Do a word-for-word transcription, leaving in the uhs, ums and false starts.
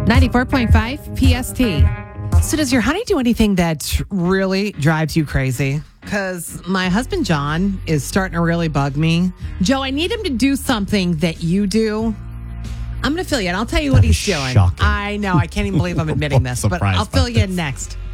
ninety-four point five P S T. So does your honey do anything that really drives you crazy? Because my husband, John, is starting to really bug me. Joe, I need him to do something that you do. I'm going to fill you in. I'll tell you what That he's is doing. shocking. I know. I can't even believe I'm admitting this, but Surprised I'll fill by you in this. next.